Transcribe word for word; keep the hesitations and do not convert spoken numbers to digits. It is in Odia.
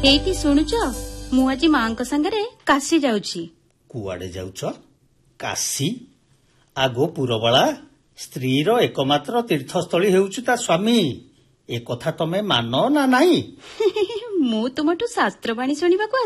ଏଇଠି ଶୁଣୁଛ, ମୁଁ ଆଜି ମାଙ୍କ ସାଙ୍ଗରେ କାଶୀ ଯାଉଛି। କୁଆଡେ ଯାଉଛ? କାଶୀ? ଆଗୋ ପୁରବାଳା, ସ୍ତ୍ରୀର ଏକମାତ୍ର ତୀର୍ଥସ୍ଥଳୀ ହେଉଛି ତା ସ୍ୱାମୀ। ଏ କଥା ତମେ ମାନ ନା ନାହିଁ? ମୁଁ ତୁମଠୁ ଶାସ୍ତ୍ରବାଣୀ ଶୁଣିବାକୁ